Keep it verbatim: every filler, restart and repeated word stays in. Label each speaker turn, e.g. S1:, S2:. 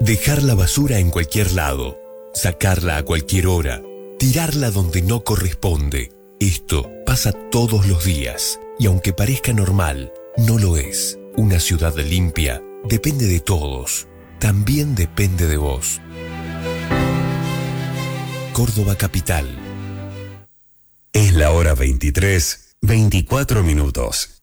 S1: Dejar la basura en cualquier lado, sacarla a cualquier hora, tirarla donde no corresponde. Esto pasa todos los días y aunque parezca normal, no lo es. Una ciudad limpia depende de todos, también depende de vos. Córdoba Capital.
S2: Es la hora veintitrés, veinticuatro minutos.